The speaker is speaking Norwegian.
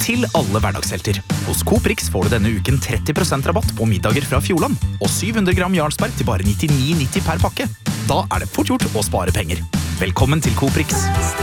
til alle hverdagshelter. Hos Coop Rix får du denne uken 30% rabatt på middager fra Fjordland, og 700 gram Jarlsberg til bare 99,90 per pakke. Da er det fort gjort å spare penger. Velkommen til Coop Rix.